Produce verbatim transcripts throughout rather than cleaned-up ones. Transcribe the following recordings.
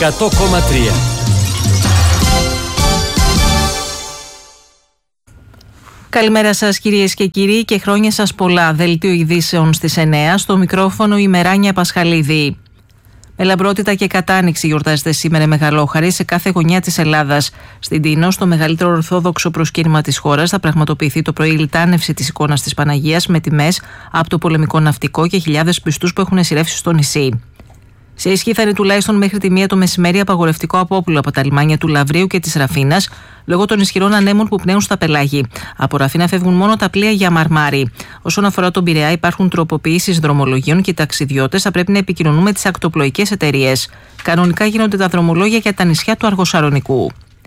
εκατό κόμμα τρία. Καλημέρα σας κυρίες και κύριοι και χρόνια σας πολλά. Δελτίο ειδήσεων στις εννέα, στο μικρόφωνο η Μεράνια Πασχαλίδη. Με λαμπρότητα και κατάνοιξη γιορτάζεται σήμερα Μεγαλόχαρη σε κάθε γωνιά της Ελλάδας. Στην Τίνο, στο μεγαλύτερο ορθόδοξο προσκύνημα της χώρας, θα πραγματοποιηθεί το πρωί η λιτάνευση της εικόνας της Παναγίας με τιμές από το πολεμικό ναυτικό και χιλιάδες πιστούς που έχουν εσυρεύσει στο νησί. Σε ισχύ θα είναι τουλάχιστον μέχρι τη μία το μεσημέρι απαγορευτικό απόπουλο από τα λιμάνια του Λαβρίου και της Ραφίνας λόγω των ισχυρών ανέμων που πνέουν στα πελάγη. Από Ραφίνα φεύγουν μόνο τα πλοία για Μαρμάρι. Όσον αφορά τον Πειραιά, υπάρχουν τροποποιήσεις δρομολογίων και οι ταξιδιώτες θα πρέπει να επικοινωνούν με τις ακτοπλοϊκές εταιρείες. Κανονικά γίνονται τα δρομολόγια για τα νησιά του Αργοσαρονικού.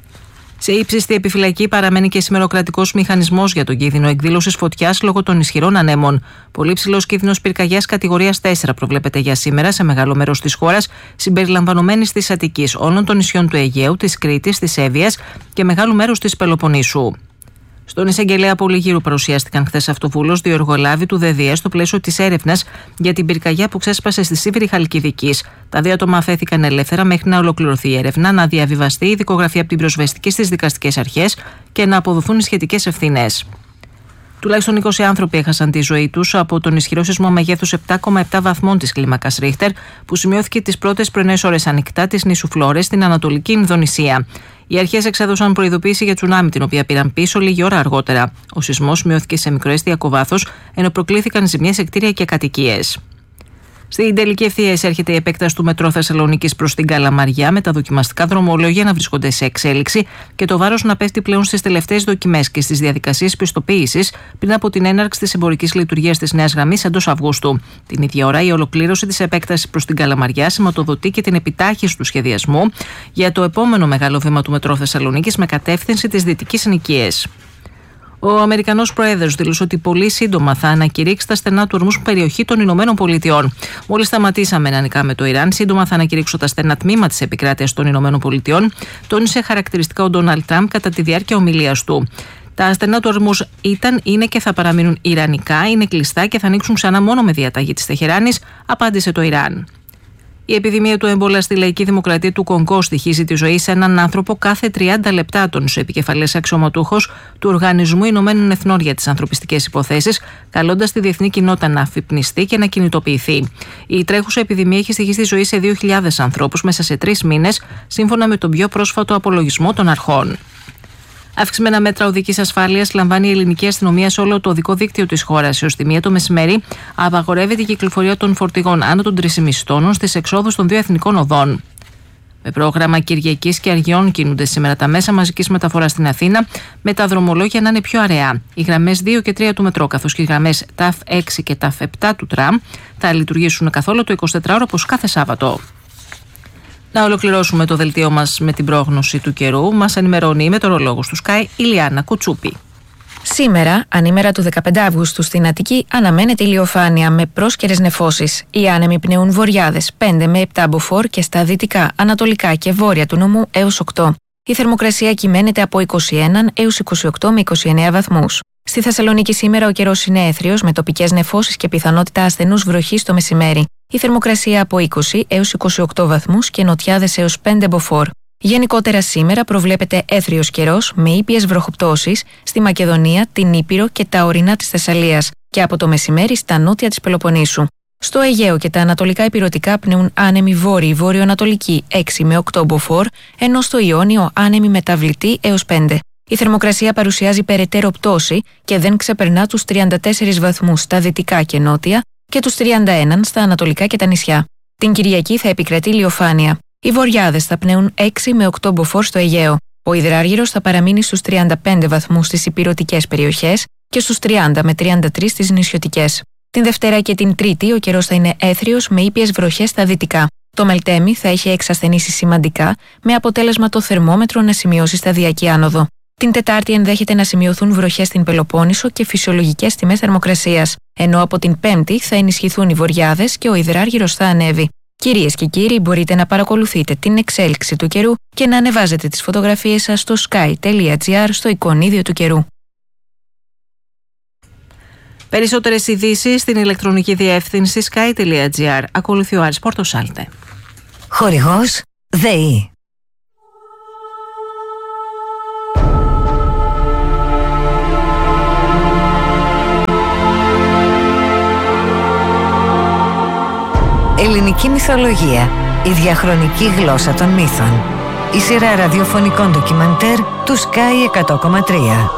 Σε ύψιστη επιφυλακή παραμένει και σήμερα ο κρατικός μηχανισμός για τον κίνδυνο εκδήλωσης φωτιάς λόγω των ισχυρών ανέμων. Πολύ ψηλός κίνδυνος πυρκαγιάς κατηγορίας τέσσερα προβλέπεται για σήμερα σε μεγάλο μέρος της χώρας, συμπεριλαμβανομένης της Αττικής, όλων των νησιών του Αιγαίου, της Κρήτης, της Εύβοιας και μεγάλου μέρους της Πελοποννήσου. Στον εισαγγελέα Πολυγύρου παρουσιάστηκαν χθες αυτοβούλος δύο εργολάβοι του ΔΔΕ στο πλαίσιο της έρευνας για την πυρκαγιά που ξέσπασε στη Σίβηρη Χαλκιδικής. Τα δύο άτομα αφέθηκαν ελεύθερα μέχρι να ολοκληρωθεί η έρευνα, να διαβιβαστεί η δικογραφία από την προσβεστική στις δικαστικές αρχές και να αποδοθούν οι σχετικές ευθύνες. Τουλάχιστον είκοσι άνθρωποι έχασαν τη ζωή τους από τον ισχυρό σεισμό μεγέθους επτά κόμμα επτά βαθμών της κλίμακας Ρίχτερ που σημειώθηκε τις πρώτες πρωινές ώρες ανοιχτά της νήσου Φλόρες στην Ανατολική Ινδονησία. Οι αρχές εξέδωσαν προειδοποίηση για τσουνάμι, την οποία πήραν πίσω λίγη ώρα αργότερα. Ο σεισμός μειώθηκε σε μικροαιστιακό βάθος, ενώ προκλήθηκαν ζημιές σε κτίρια και κατοικίες. Στην τελική ευθεία έρχεται η επέκταση του μετρό Θεσσαλονίκης προς την Καλαμαριά, με τα δοκιμαστικά δρομολόγια να βρίσκονται σε εξέλιξη και το βάρος να πέφτει πλέον στις τελευταίες δοκιμές και στις διαδικασίες πιστοποίησης πριν από την έναρξη της εμπορικής λειτουργίας της νέας γραμμής εντός Αυγούστου. Την ίδια ώρα, η ολοκλήρωση της επέκτασης προς την Καλαμαριά σηματοδοτεί και την επιτάχυνση του σχεδιασμού για το επόμενο μεγάλο βήμα του μετρό Θεσσαλονίκης με κατεύθυνση τις δυτικές συνοικίες. Ο Αμερικανός Πρόεδρος δήλωσε ότι πολύ σύντομα θα ανακηρύξει τα στενά του ορμού περιοχή των Ηνωμένων Πολιτειών. Μόλις σταματήσαμε να νικάμε το Ιράν, σύντομα θα ανακηρύξω τα στενά τμήμα της επικράτειας των Ηνωμένων Πολιτειών, τόνισε χαρακτηριστικά ο Ντόναλντ Τραμπ κατά τη διάρκεια ομιλίας του. Τα στενά του ορμού ήταν, είναι και θα παραμείνουν ιρανικά, είναι κλειστά και θα ανοίξουν ξανά μόνο με διαταγή της Τεχεράνης, απάντησε το Ιράν. Η επιδημία του έμπολα στη Λαϊκή Δημοκρατία του Κονγκό στοιχίζει τη ζωή σε έναν άνθρωπο κάθε τριάντα λεπτά, τόνισε ο επικεφαλής αξιωματούχος του Οργανισμού Ηνωμένων Εθνών για τις Ανθρωπιστικές Υποθέσεις, καλώντας τη διεθνή κοινότητα να αφυπνιστεί και να κινητοποιηθεί. Η τρέχουσα επιδημία έχει στοιχήσει τη ζωή σε δύο χιλιάδες ανθρώπους μέσα σε τρεις μήνες, σύμφωνα με τον πιο πρόσφατο απολογισμό των αρχών. Αυξημένα μέτρα οδικής ασφάλειας λαμβάνει η ελληνική αστυνομία σε όλο το οδικό δίκτυο της χώρας. Έως τη μία το μεσημέρι απαγορεύεται η κυκλοφορία των φορτηγών άνω των τρεις κόμμα πέντε τόνων στις εξόδους των δύο εθνικών οδών. Με πρόγραμμα Κυριακής και Αργιών κινούνται σήμερα τα μέσα μαζικής μεταφοράς στην Αθήνα, με τα δρομολόγια να είναι πιο αραιά. Οι γραμμές δύο και τρία του μετρό, καθώς και οι γραμμές ΤΑΦ έξι και ΤΑΦ επτά του τραμ θα λειτουργήσουν καθόλου το εικοσιτετράωρο όπως κάθε Σάββατο. Να ολοκληρώσουμε το δελτίο μας με την πρόγνωση του καιρού. Μας ενημερώνει η μετεωρολόγος του Sky, Ηλιάνα Κουτσούπη. Σήμερα, ανήμερα του δεκαπέντε Αυγούστου στην Αττική, αναμένεται ηλιοφάνεια με πρόσκαιρες νεφώσεις. Οι άνεμοι πνέουν βορειάδες πέντε με επτά μποφόρ και στα δυτικά, ανατολικά και βόρεια του νομού έως οκτώ. Η θερμοκρασία κυμαίνεται από είκοσι ένα έως είκοσι οκτώ με είκοσι εννέα βαθμούς. Στη Θεσσαλονίκη σήμερα ο καιρός είναι έθριος με τοπικές νεφώσεις και πιθανότητα ασθενούς βροχής το μεσημέρι. Η θερμοκρασία από είκοσι έως είκοσι οκτώ βαθμούς και νοτιάδες έως πέντε μποφόρ. Γενικότερα σήμερα προβλέπεται έθριος καιρός με ήπιες βροχοπτώσεις στη Μακεδονία, την Ήπειρο και τα ορεινά της Θεσσαλίας και από το μεσημέρι στα νότια της Πελοποννήσου. Στο Αιγαίο και τα ανατολικά ηπειρωτικά πνέουν άνεμοι βόρειοι βορειοανατολικοί έξι με οκτώ μποφόρ, ενώ στο Ιόνιο άνεμοι μεταβλητοί έως πέντε. Η θερμοκρασία παρουσιάζει περαιτέρω πτώση και δεν ξεπερνά τους τριάντα τέσσερις βαθμούς στα δυτικά και νότια και τους τριάντα ένα στα ανατολικά και τα νησιά. Την Κυριακή θα επικρατεί ηλιοφάνεια. Οι βορειάδες θα πνέουν έξι με οκτώ μποφόρ στο Αιγαίο. Ο υδράργυρος θα παραμείνει στους τριάντα πέντε βαθμούς στις ηπειρωτικές περιοχές και στους τριάντα με τριάντα τρία στις νησιωτικές. Την Δευτέρα και την Τρίτη ο καιρός θα είναι έθριος με ήπιες βροχές στα δυτικά. Το Μελτέμι θα έχει εξασθενήσει σημαντικά, με αποτέλεσμα το θερμόμετρο να σημειώσει σταδιακή άνοδο. Την Τετάρτη ενδέχεται να σημειωθούν βροχές στην Πελοπόννησο και φυσιολογικές τιμές θερμοκρασίας, ενώ από την Πέμπτη θα ενισχυθούν οι βορειάδες και ο υδράργυρος θα ανέβει. Κυρίες και κύριοι, μπορείτε να παρακολουθείτε την εξέλιξη του καιρού και να ανεβάζετε τις φωτογραφίες σας στο sky.gr στο εικονίδιο του καιρού. Περισσότερες ειδήσεις στην ηλεκτρονική διεύθυνση sky.gr. Ακολουθεί ο Άρης Πορτοσάλτε. Χορηγός ΔΕΗ. Ελληνική μυθολογία. Η διαχρονική γλώσσα των μύθων. Η σειρά ραδιοφωνικών ντοκιμαντέρ του Sky εκατό κόμμα τρία.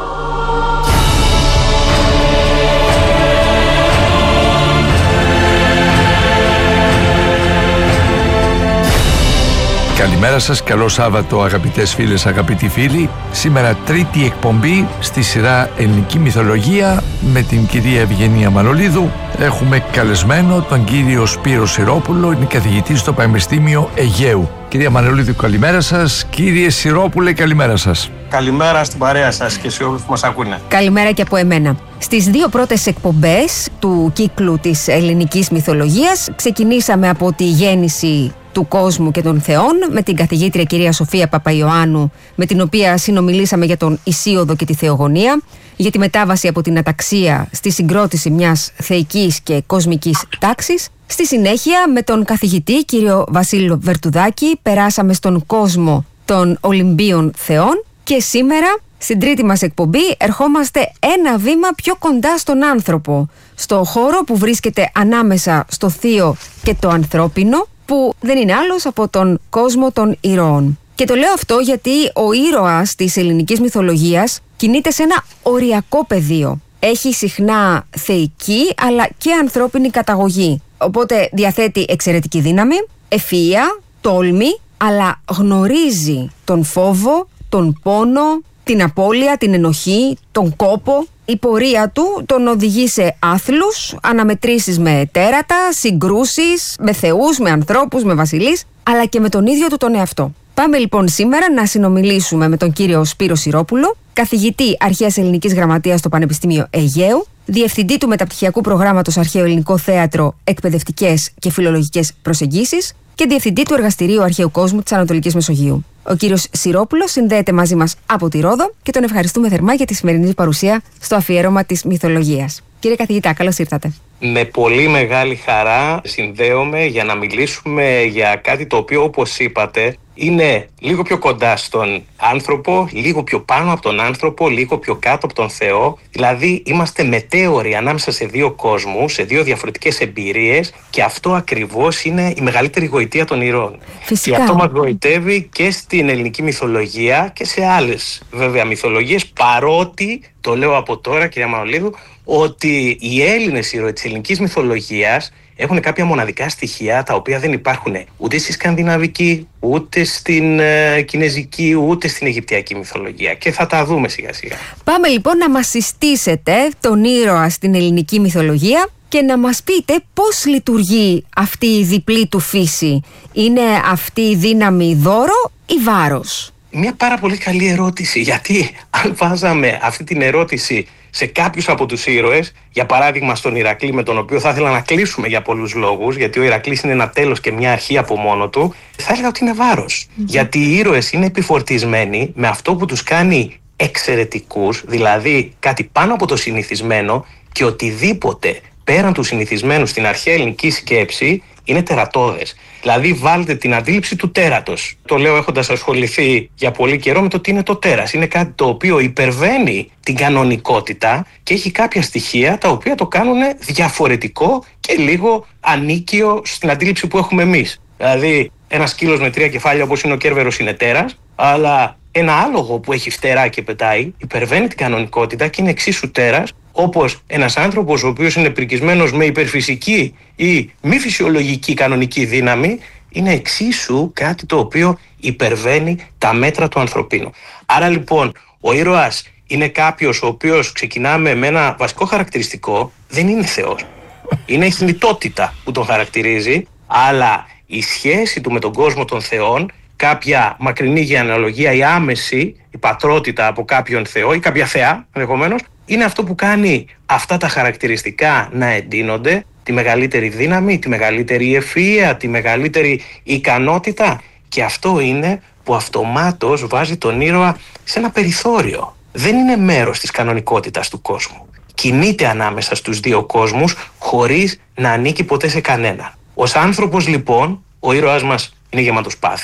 Καλημέρα σας, καλό Σάββατο αγαπητές φίλες, αγαπητοί φίλοι. Σήμερα τρίτη εκπομπή στη σειρά Ελληνική Μυθολογία με την κυρία Ευγενία Μανολίδου. Έχουμε καλεσμένο τον κύριο Σπύρο Συρόπουλο, είναι καθηγητής στο Πανεπιστήμιο Αιγαίου. Κυρία Μανολίδου, καλημέρα σας. Κύριε Συρόπουλε, καλημέρα σας. Καλημέρα στην παρέα σας και σε όλους που μας ακούνε. Καλημέρα και από εμένα. Στις δύο πρώτες εκπομπές του κύκλου της ελληνικής μυθολογίας ξεκινήσαμε από τη γέννηση του κόσμου και των θεών με την καθηγήτρια κυρία Σοφία Παπαϊωάννου, με την οποία συνομιλήσαμε για τον Ησίοδο και τη θεογονία, για τη μετάβαση από την αταξία στη συγκρότηση μιας θεϊκής και κοσμικής τάξης. Στη συνέχεια με τον καθηγητή κύριο Βασίλειο Βερτουδάκη περάσαμε στον κόσμο των Ολυμπίων θεών και σήμερα στην τρίτη μας εκπομπή ερχόμαστε ένα βήμα πιο κοντά στον άνθρωπο, στο χώρο που βρίσκεται ανάμεσα στο θείο και το ανθρώπινο, που δεν είναι άλλος από τον κόσμο των ηρώων. Και το λέω αυτό γιατί ο ήρωας της ελληνικής μυθολογίας κινείται σε ένα οριακό πεδίο. Έχει συχνά θεϊκή αλλά και ανθρώπινη καταγωγή. Οπότε διαθέτει εξαιρετική δύναμη, ευφυΐα, τόλμη, αλλά γνωρίζει τον φόβο, τον πόνο, την απώλεια, την ενοχή, τον κόπο. Η πορεία του τον οδηγεί σε άθλους, αναμετρήσεις με τέρατα, συγκρούσεις με θεούς, με ανθρώπους, με βασιλείς, αλλά και με τον ίδιο του τον εαυτό. Πάμε λοιπόν σήμερα να συνομιλήσουμε με τον κύριο Σπύρο Συρόπουλο, καθηγητή Αρχαίας Ελληνικής Γραμματείας στο Πανεπιστήμιο Αιγαίου, διευθυντή του μεταπτυχιακού προγράμματος Αρχαίο Ελληνικό Θέατρο, εκπαιδευτικές και φιλολογικές προσεγγίσεις και διευθυντή του Εργαστηρίου Αρχαίου Κόσμου της Ανατολικής Μεσογείου. Ο κύριος Συρόπουλος συνδέεται μαζί μας από τη Ρόδο και τον ευχαριστούμε θερμά για τη σημερινή παρουσία στο αφιέρωμα της μυθολογίας. Κύριε καθηγητά, καλώς ήρθατε. Με πολύ μεγάλη χαρά συνδέομαι για να μιλήσουμε για κάτι το οποίο, όπως είπατε, είναι λίγο πιο κοντά στον άνθρωπο, λίγο πιο πάνω από τον άνθρωπο, λίγο πιο κάτω από τον Θεό. Δηλαδή είμαστε μετέωροι ανάμεσα σε δύο κόσμους, σε δύο διαφορετικές εμπειρίες, και αυτό ακριβώς είναι η μεγαλύτερη γοητεία των ηρώων. Φυσικά. Και αυτό μας γοητεύει και στην ελληνική μυθολογία και σε άλλες βέβαια μυθολογίες, παρότι, το λέω από τώρα κυρία Μανολίδου, ότι οι Έλληνες ήρωες της ελληνικής μυθολογίας έχουν κάποια μοναδικά στοιχεία τα οποία δεν υπάρχουν ούτε στη σκανδιναβική, ούτε στην ε, κινεζική, ούτε στην αιγυπτιακή μυθολογία. Και θα τα δούμε σιγά σιγά. Πάμε λοιπόν να μας συστήσετε τον ήρωα στην ελληνική μυθολογία και να μας πείτε πώς λειτουργεί αυτή η διπλή του φύση. Είναι αυτή η δύναμη δώρο ή βάρος? Μια πάρα πολύ καλή ερώτηση, γιατί αν βάζαμε αυτή την ερώτηση σε κάποιους από τους ήρωες, για παράδειγμα στον Ηρακλή, με τον οποίο θα ήθελα να κλείσουμε για πολλούς λόγους, γιατί ο Ηρακλής είναι ένα τέλος και μια αρχή από μόνο του, θα έλεγα ότι είναι βάρος. Mm-hmm. Γιατί οι ήρωες είναι επιφορτισμένοι με αυτό που τους κάνει εξαιρετικούς, δηλαδή κάτι πάνω από το συνηθισμένο, και οτιδήποτε πέραν του συνηθισμένου στην αρχαία ελληνική σκέψη είναι τερατώδες. Δηλαδή βάλτε την αντίληψη του τέρατος. Το λέω έχοντας ασχοληθεί για πολύ καιρό με το τι είναι το τέρας. Είναι κάτι το οποίο υπερβαίνει την κανονικότητα και έχει κάποια στοιχεία τα οποία το κάνουν διαφορετικό και λίγο ανίκιο στην αντίληψη που έχουμε εμείς. Δηλαδή ένα σκύλος με τρία κεφάλια όπως είναι ο Κέρβερος είναι τέρας, αλλά ένα άλογο που έχει φτερά και πετάει υπερβαίνει την κανονικότητα και είναι εξίσου τέρας, όπως ένας άνθρωπος ο οποίος είναι πρικισμένος με υπερφυσική ή μη φυσιολογική κανονική δύναμη είναι εξίσου κάτι το οποίο υπερβαίνει τα μέτρα του ανθρωπίνου. Άρα λοιπόν ο ήρωας είναι κάποιος ο οποίος, ξεκινάμε με ένα βασικό χαρακτηριστικό, δεν είναι Θεός. Είναι η θνητότητα που τον χαρακτηρίζει, αλλά η σχέση του με τον κόσμο των θεών, κάποια μακρινή γενεαλογία ή άμεση, η πατρότητα από κάποιον θεό ή κάποια θεά ενδεχομένως, είναι αυτό που κάνει αυτά τα χαρακτηριστικά να εντείνονται, τη μεγαλύτερη δύναμη, τη μεγαλύτερη ευφυΐα, τη μεγαλύτερη ικανότητα, και αυτό είναι που αυτομάτως βάζει τον ήρωα σε ένα περιθώριο. Δεν είναι μέρος της κανονικότητας του κόσμου. Κινείται ανάμεσα στους δύο κόσμους χωρίς να ανήκει ποτέ σε κανέναν. Ως άνθρωπος λοιπόν, ο ήρωας μας είναι γεμάτος πάθη,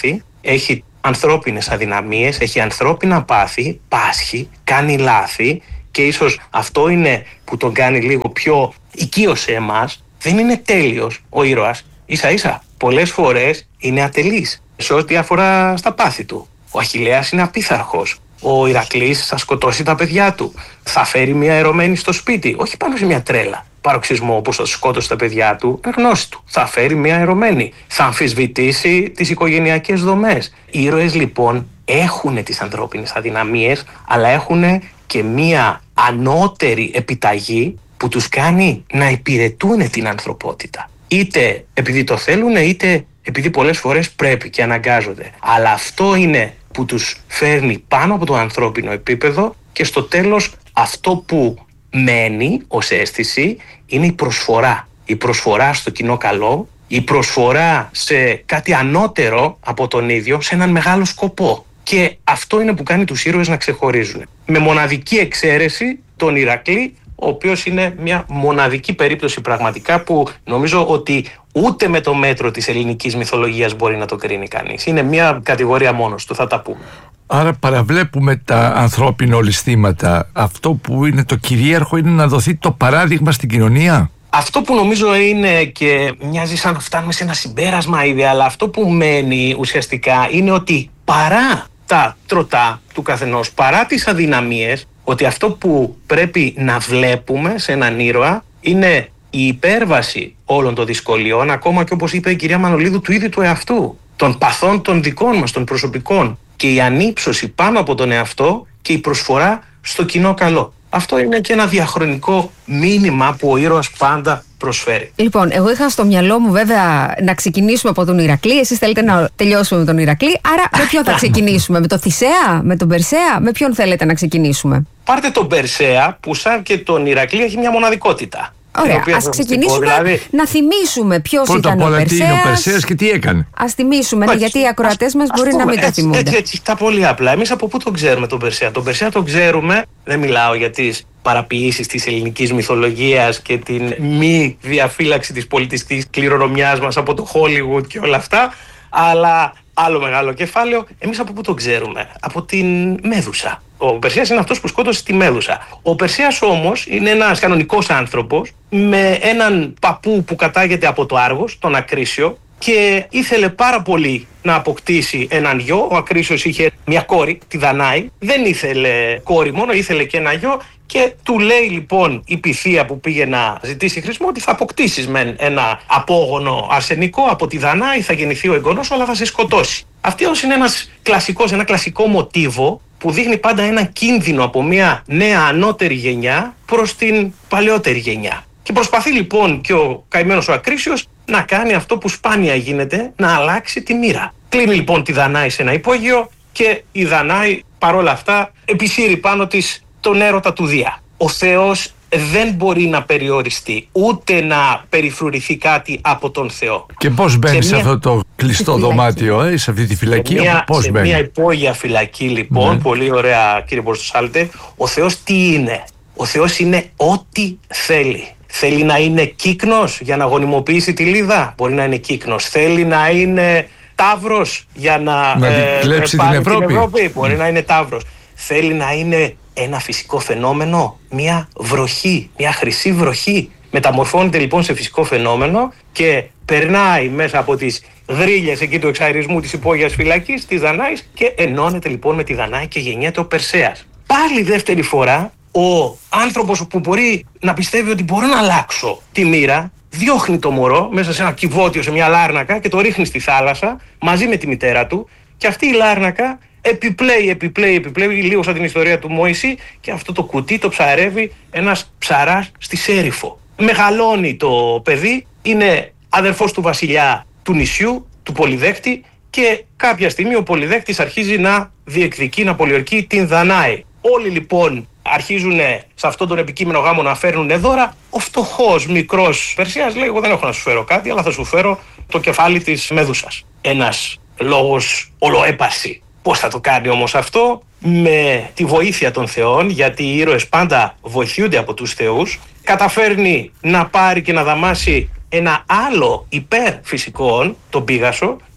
έχει ανθρώπινες αδυναμίες, έχει ανθρώπινα πάθη, πάσχει, κάνει λάθη και ίσως αυτό είναι που τον κάνει λίγο πιο οικείο σε εμάς. Δεν είναι τέλειος ο ήρωας. Ίσα ίσα πολλές φορές είναι ατελής σε ό,τι αφορά στα πάθη του. Ο Αχιλλέας είναι απίθαρχος. Ο Ηρακλής θα σκοτώσει τα παιδιά του. Θα φέρει μια ερωμένη στο σπίτι, όχι πάνω σε μια τρέλα. Παροξισμό όπως θα σκότωσε τα παιδιά του, γνώση του. Θα φέρει μια ερωμένη. Θα αμφισβητήσει τις οικογενειακές δομές. Οι ήρωες λοιπόν έχουν τις ανθρώπινες αδυναμίες, αλλά έχουν και μια ανώτερη επιταγή που τους κάνει να υπηρετούν την ανθρωπότητα. Είτε επειδή το θέλουν, είτε επειδή πολλές φορές πρέπει και αναγκάζονται. Αλλά αυτό είναι που τους φέρνει πάνω από το ανθρώπινο επίπεδο και στο τέλος αυτό που μένει ως αίσθηση είναι η προσφορά. Η προσφορά στο κοινό καλό, η προσφορά σε κάτι ανώτερο από τον ίδιο, σε έναν μεγάλο σκοπό. Και αυτό είναι που κάνει τους ήρωες να ξεχωρίζουν. Με μοναδική εξαίρεση τον Ηρακλή, ο οποίος είναι μια μοναδική περίπτωση πραγματικά που νομίζω ότι ούτε με το μέτρο της ελληνικής μυθολογίας μπορεί να το κρίνει κανείς. Είναι μια κατηγορία μόνος του, θα τα πούμε. Άρα παραβλέπουμε τα ανθρώπινα ολισθήματα. Αυτό που είναι το κυρίαρχο είναι να δοθεί το παράδειγμα στην κοινωνία. Αυτό που νομίζω είναι και μοιάζει σαν να φτάνουμε σε ένα συμπέρασμα ήδη, αλλά αυτό που μένει ουσιαστικά είναι ότι παρά τα τροτά του καθενός, παρά τις αδυναμίες, ότι αυτό που πρέπει να βλέπουμε σε έναν ήρωα είναι η υπέρβαση όλων των δυσκολιών, ακόμα και όπως είπε η κυρία Μανολίδου, του ίδιου του εαυτού, των παθών των δικών μας, των προσωπικών, και η ανύψωση πάνω από τον εαυτό και η προσφορά στο κοινό καλό. Αυτό είναι και ένα διαχρονικό μήνυμα που ο ήρωας πάντα προσφέρει. Λοιπόν, εγώ είχα στο μυαλό μου βέβαια να ξεκινήσουμε από τον Ηρακλή. Εσείς θέλετε να τελειώσουμε με τον Ηρακλή. Άρα με ποιον θα ξεκινήσουμε, με τον Θησέα, με τον Περσέα, με ποιον θέλετε να ξεκινήσουμε? Πάρτε τον Περσέα που σαν και τον Ηρακλή έχει μια μοναδικότητα. Ωραία, ας ξεκινήσουμε δηλαδή, να θυμίσουμε ποιος ήταν ο Περσέας. Τι είναι ο Περσέας και τι έκανε. Ας θυμίσουμε, ναι, γιατί οι ακροατές μας μπορεί πούμε, να μην το θυμούνται. Έτσι, έτσι, τα πολύ απλά. Εμείς από πού τον ξέρουμε τον Περσέα? Τον Περσέα τον ξέρουμε, δεν μιλάω για τις παραποιήσεις της ελληνικής μυθολογίας και την μη διαφύλαξη της πολιτιστικής κληρονομιάς μας από το Hollywood και όλα αυτά, αλλά άλλο μεγάλο κεφάλαιο, εμείς από πού τον ξέρουμε? Από την Μέδουσα. Ο Περσέας είναι αυτός που σκότωσε τη Μέδουσα. Ο Περσέας όμως είναι ένας κανονικός άνθρωπος με έναν παππού που κατάγεται από το Άργος, τον Ακρίσιο, και ήθελε πάρα πολύ να αποκτήσει έναν γιο. Ο Ακρίσιος είχε μια κόρη, τη Δανάη. Δεν ήθελε κόρη μόνο, ήθελε και ένα γιο. Και του λέει λοιπόν η Πυθία που πήγε να ζητήσει χρησμό ότι θα αποκτήσεις μεν ένα απόγονο αρσενικό από τη Δανάη, θα γεννηθεί ο εγγονός, αλλά θα σε σκοτώσει. Αυτός είναι ένας κλασικός, ένα κλασικό μοτίβο που δείχνει πάντα ένα κίνδυνο από μια νέα ανώτερη γενιά προς την παλαιότερη γενιά. Και προσπαθεί λοιπόν και ο καημένος ο Ακρίσιος να κάνει αυτό που σπάνια γίνεται, να αλλάξει τη μοίρα. Κλείνει λοιπόν τη Δανάη σε ένα υπόγειο και η Δανάη παρόλα αυτά επισύρει πάνω της τον έρωτα του Δία. Ο Θεός δεν μπορεί να περιοριστεί, ούτε να περιφρουρηθεί κάτι από τον Θεό. Και πώς μπαίνει σε, μια... σε αυτό το κλειστό δωμάτιο, ε, σε αυτή τη φυλακή, σε μια, πώς σε μπαίνει? μια υπόγεια φυλακή λοιπόν, ναι. Πολύ ωραία κύριε Μπορστοσάλτε. Ο Θεός τι είναι? Ο Θεός είναι ό,τι θέλει. Θέλει να είναι κύκνος για να γονιμοποιήσει τη Λίδα, μπορεί να είναι κύκνος. Θέλει να είναι ταύρος για να, να ε, κλέψει την Ευρώπη, την Ευρώπη. Μπορεί mm. να είναι ταύρος. Θέλει να είναι ένα φυσικό φαινόμενο, μια βροχή, μια χρυσή βροχή. Μεταμορφώνεται λοιπόν σε φυσικό φαινόμενο και περνάει μέσα από τις γρίλες εκεί του εξαερισμού της υπόγειας φυλακής της Δανάης και ενώνεται λοιπόν με τη Δανάη και γεννιέται ο Περσέας. Πάλι δεύτερη φορά ο άνθρωπος που μπορεί να πιστεύει ότι μπορώ να αλλάξω τη μοίρα, διώχνει το μωρό μέσα σε ένα κυβότιο, σε μια λάρνακα και το ρίχνει στη θάλασσα μαζί με τη μητέρα του και αυτή η λάρνακα επιπλέει, επιπλέει, επιπλέει, λίγο σαν την ιστορία του Μωυσή και αυτό το κουτί το ψαρεύει ένας ψαράς στη Σέριφο. Μεγαλώνει το παιδί, είναι αδερφός του βασιλιά του νησιού, του Πολυδέκτη και κάποια στιγμή ο Πολυδέκτης αρχίζει να διεκδικεί, να πολιορκεί την Δανάη. Όλοι λοιπόν αρχίζουν σε αυτόν τον επικείμενο γάμο να φέρνουν δώρα. Ο φτωχός μικρός Περσέας λέει: εγώ δεν έχω να σου φέρω κάτι, αλλά θα σου φέρω το κεφάλι της Μέδουσας. Ένας λόγος ολοέπαρση. Πώς θα το κάνει όμως αυτό? Με τη βοήθεια των θεών, γιατί οι ήρωες πάντα βοηθούνται από τους θεούς. Καταφέρνει να πάρει και να δαμάσει ένα άλλο υπερφυσικό, τον Πήγασο,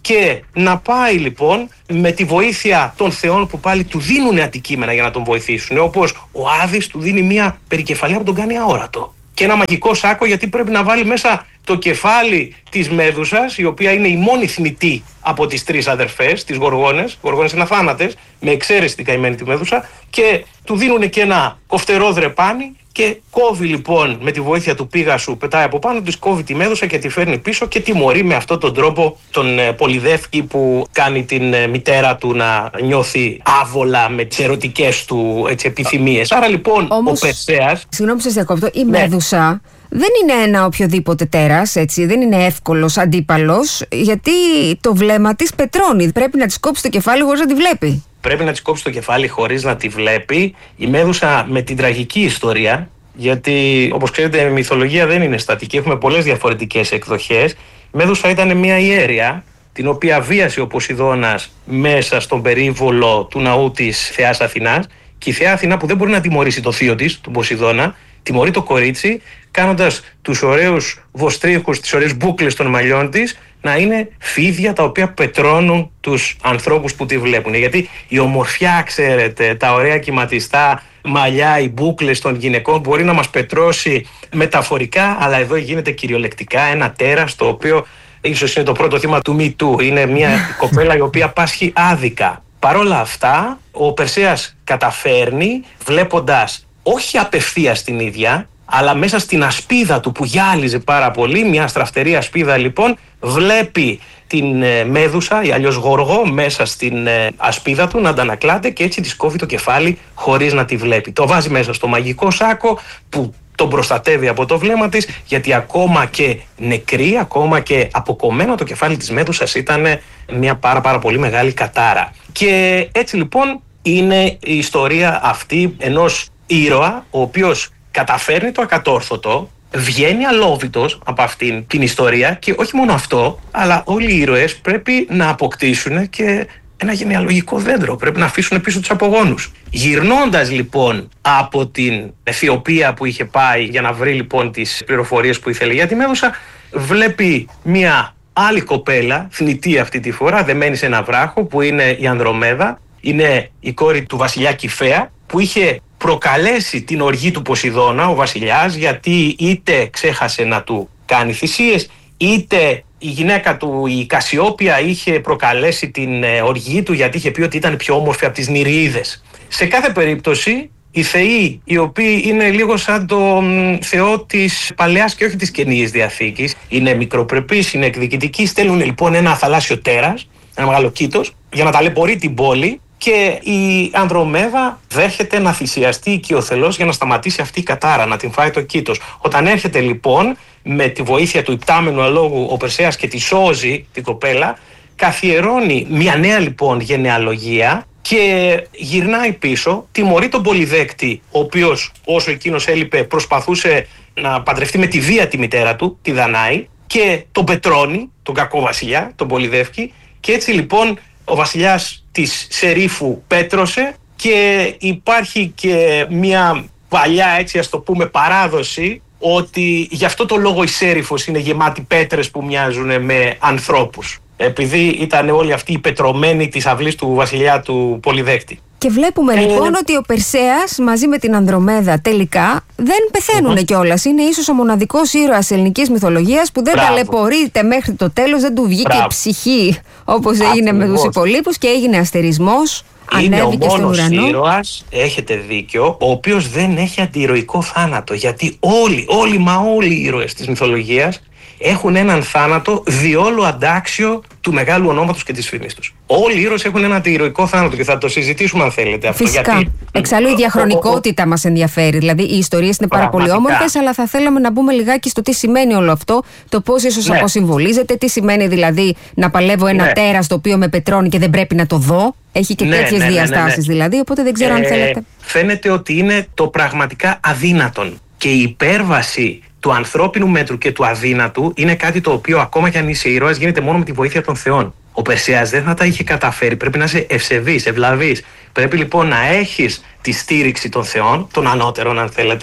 και να πάει λοιπόν με τη βοήθεια των θεών που πάλι του δίνουν αντικείμενα για να τον βοηθήσουν, όπως ο Άδης του δίνει μια περικεφαλαία που τον κάνει αόρατο και ένα μαγικό σάκο, γιατί πρέπει να βάλει μέσα το κεφάλι της Μέδουσας, η οποία είναι η μόνη θνητή από τις τρεις αδερφές, τις Γοργόνες. Οι Γοργόνες είναι αθάνατες, με εξαίρεση την καημένη τη Μέδουσα, και του δίνουν και ένα κοφτερό δρεπάνι και κόβει λοιπόν με τη βοήθεια του Πήγασου, πετάει από πάνω, της κόβει τη Μέδουσα και τη φέρνει πίσω και τιμωρεί με αυτόν τον τρόπο τον ε, Πολυδεύκη, που κάνει την ε, μητέρα του να νιώθει άβολα με τις ερωτικές του έτσι, επιθυμίες. Άρα λοιπόν όμως, ο Περσέας... Συγγνώμη που σας διακόπτω, η ναι. Μέδουσα δεν είναι ένα οποιοδήποτε τέρας, έτσι, δεν είναι εύκολος αντίπαλος, γιατί το βλέμμα της πετρώνει. Πρέπει να της κόψει το κεφάλι χωρίς να τη βλέπει. Πρέπει να της κόψει το κεφάλι χωρίς να τη βλέπει. Η Μέδουσα με την τραγική ιστορία, γιατί όπως ξέρετε η μυθολογία δεν είναι στατική, έχουμε πολλές διαφορετικές εκδοχές. Η Μέδουσα ήταν μια ιέρια, την οποία βίασε ο Ποσειδώνας μέσα στον περίβολο του ναού της θεάς Αθηνάς, και η θεά Αθηνά, που δεν μπορεί να τιμωρήσει το θείο της, τον Ποσειδώνα, τιμωρεί το κορίτσι κάνοντας τους ωραίους βοστρίχους, τις ωραίες μπούκλες των μαλλιών της να είναι φίδια τα οποία πετρώνουν τους ανθρώπους που τη βλέπουν. Γιατί η ομορφιά, ξέρετε, τα ωραία κυματιστά μαλλιά, οι μπούκλες των γυναικών μπορεί να μας πετρώσει μεταφορικά, αλλά εδώ γίνεται κυριολεκτικά ένα τέρας, το οποίο ίσως είναι το πρώτο θύμα του Me Too. Είναι μια κοπέλα η οποία πάσχει άδικα. Παρ' όλα αυτά, ο Περσέας καταφέρνει, βλέποντας όχι απευθείας την ίδια, αλλά μέσα στην ασπίδα του που γυάλιζε πάρα πολύ, μια στραφτερή ασπίδα λοιπόν, βλέπει την ε, Μέδουσα ή αλλιώς Γοργό μέσα στην ε, ασπίδα του να αντανακλάται, και έτσι της κόβει το κεφάλι χωρίς να τη βλέπει. Το βάζει μέσα στο μαγικό σάκο που τον προστατεύει από το βλέμμα της, γιατί ακόμα και νεκρή, ακόμα και αποκομμένο το κεφάλι της Μέδουσας ήταν μια πάρα πάρα πολύ μεγάλη κατάρα. Και έτσι λοιπόν είναι η ιστορία αυτή ενός ήρωα, ο οποίος καταφέρνει το ακατόρθωτο, βγαίνει αλόβητος από αυτήν την ιστορία, και όχι μόνο αυτό, αλλά όλοι οι ήρωες πρέπει να αποκτήσουν και ένα γενεαλογικό δέντρο, πρέπει να αφήσουν πίσω τους απογόνους. Γυρνώντας λοιπόν από την Αιθιοπία που είχε πάει για να βρει λοιπόν τις πληροφορίες που ήθελε για τη Μέδουσα, βλέπει μια άλλη κοπέλα, θνητή αυτή τη φορά, δεμένη σε ένα βράχο, που είναι η Ανδρομέδα, είναι η κόρη του βασιλιά Κηφαία, που είχε προκαλέσει την οργή του Ποσειδώνα ο βασιλιάς, γιατί είτε ξέχασε να του κάνει θυσίες, είτε η γυναίκα του, η Κασιόπια, είχε προκαλέσει την οργή του γιατί είχε πει ότι ήταν πιο όμορφη από τις Νηριίδες. Σε κάθε περίπτωση, οι θεοί, οι οποίοι είναι λίγο σαν τον θεό της Παλαιάς και όχι της Καινής Διαθήκης, είναι μικροπρεπείς, είναι εκδικητικοί, στέλνουν λοιπόν ένα θαλάσσιο τέρας, ένα μεγάλο κήτος, για να ταλαιπωρεί την πόλη, και η Ανδρομέδα δέχεται να θυσιαστεί οικειοθελώς για να σταματήσει αυτή η κατάρα, να την φάει το κήτος. Όταν έρχεται λοιπόν με τη βοήθεια του υπτάμενου αλόγου ο Περσέας και τη σώζει την κοπέλα, καθιερώνει μια νέα λοιπόν γενεαλογία και γυρνάει πίσω, τιμωρεί τον Πολυδέκτη, ο οποίος όσο εκείνος έλειπε προσπαθούσε να παντρευτεί με τη βία τη μητέρα του, τη Δανάη, και τον πετρώνει, τον κακό βασιλιά, τον Πολυδεύκη, και έτσι λοιπόν ο βασιλιάς της Σερίφου πέτρωσε, και υπάρχει και μια παλιά, έτσι ας το πούμε, παράδοση ότι γι' αυτό το λόγο η Σέριφος είναι γεμάτη πέτρες που μοιάζουν με ανθρώπους, επειδή ήταν όλοι αυτοί οι πετρωμένοι της αυλής του βασιλιά του Πολυδέκτη. Και βλέπουμε ε, λοιπόν ότι ο Περσέας μαζί με την Ανδρομέδα τελικά δεν πεθαίνουν uh-huh. κιόλας. Είναι ίσως ο μοναδικός ήρωας ελληνικής μυθολογίας που δεν Μπράβο. ταλαιπωρείται μέχρι το τέλος, δεν του βγήκε Μπράβο. η ψυχή όπως έγινε με τους υπολείπους και έγινε αστερισμός. Είναι ο μόνος ήρωας, έχετε δίκιο, ο οποίος δεν έχει αντιηρωικό θάνατο. Γιατί όλοι, όλοι μα όλοι οι ήρωες της μυθολογίας έχουν έναν θάνατο διόλου αντάξιο του μεγάλου ονόματος και της φήμης τους. Όλοι οι ήρωες έχουν έναν αντιηρωικό θάνατο, και θα το συζητήσουμε αν θέλετε αυτό. Φυσικά. Γιατί... Εξάλλου η διαχρονικότητα μας ενδιαφέρει. Δηλαδή οι ιστορίες είναι πάρα Πραγματικά. πολύ όμορφες, αλλά θα θέλαμε να μπούμε λιγάκι στο τι σημαίνει όλο αυτό, το πώς ίσως ναι. αποσυμβολίζεται, τι σημαίνει δηλαδή να παλεύω ένα ναι. τέρας το οποίο με πετρώνει και δεν πρέπει να το δω. Έχει και ναι, τέτοιες ναι, ναι, διαστάσεις ναι, ναι. δηλαδή, οπότε δεν ξέρω ε, αν θέλετε. Φαίνεται ότι είναι το πραγματικά αδύνατον, και η υπέρβαση του ανθρώπινου μέτρου και του αδύνατου είναι κάτι το οποίο ακόμα κι αν είσαι ήρωας γίνεται μόνο με τη βοήθεια των θεών. Ο Περσέας δεν θα τα είχε καταφέρει. Πρέπει να είσαι ευσεβής, ευλαβής. Πρέπει λοιπόν να έχεις τη στήριξη των θεών, των ανώτερων αν θέλετε,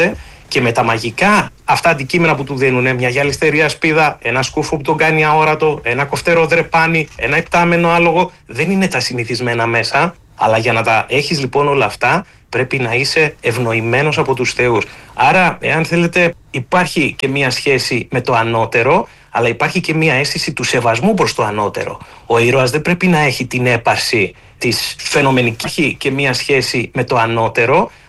Και με τα μαγικά αυτά αντικείμενα που του δίνουν, μια γυαλιστερή ασπίδα, ένα σκούφο που τον κάνει αόρατο, ένα κοφτερό δρεπάνι, ένα επτάμενο άλογο, δεν είναι τα συνηθισμένα μέσα. Αλλά για να τα έχεις λοιπόν όλα αυτά, πρέπει να είσαι ευνοημένος από τους θεούς. Άρα, εάν θέλετε, υπάρχει και μία σχέση με το ανώτερο, αλλά υπάρχει και μία αίσθηση του σεβασμού προς το ανώτερο. Ο ήρωας δεν πρέπει να έχει την έπαρση της φαινομενικής και μία σχέση με το ανώτερο,